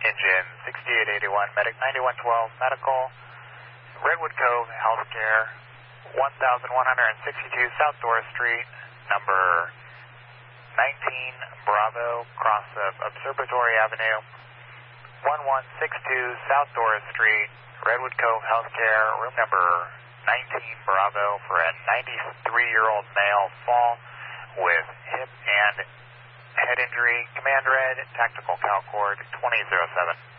Engine 6881, Medic 9112, Medical, Redwood Cove Healthcare, 1162 South Doris Street, number 19 Bravo, cross of Observatory Avenue, 1162 South Doris Street, Redwood Cove Healthcare, room number 19 Bravo for a 93-year-old male fall with hip and head injury. Command red, tactical CalCord 2007.